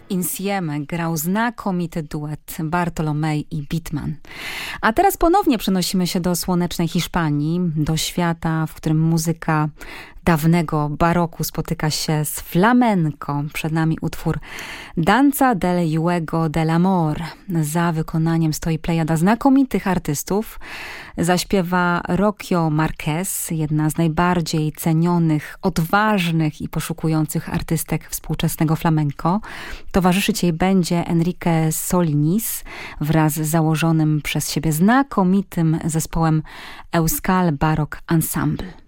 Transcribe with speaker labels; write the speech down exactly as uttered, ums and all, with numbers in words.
Speaker 1: Insieme grał znakomity duet Bartolomej i Bitman. A teraz ponownie przenosimy się do słonecznej Hiszpanii, do świata, w którym muzyka dawnego baroku spotyka się z flamenco. Przed nami utwór Danza del Juego del Amor. Za wykonaniem stoi plejada znakomitych artystów. Zaśpiewa Rocío Márquez, jedna z najbardziej cenionych, odważnych i poszukujących artystek współczesnego flamenco. Towarzyszyć jej będzie Enrique Solinis wraz z założonym przez siebie znakomitym zespołem Euskal Baroque Ensemble.